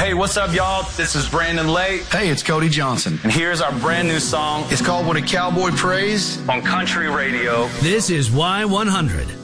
Hey, what's up, y'all? This is Brandon Lake. Hey, it's Cody Johnson. And here's our brand new song. It's called What a Cowboy Prays on Country Radio. This is Y100.